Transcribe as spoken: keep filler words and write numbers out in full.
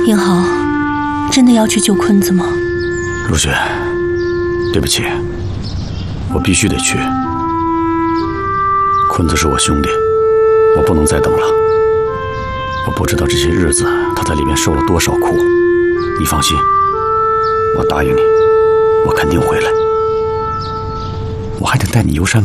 英豪，真的要去救坤子吗？ 陆雪，对不起，我必须得去。坤子是我兄弟，我不能再等了。我不知道这些日子他在里面受了多少苦。你放心，我答应你，我肯定回来。我还得带你游山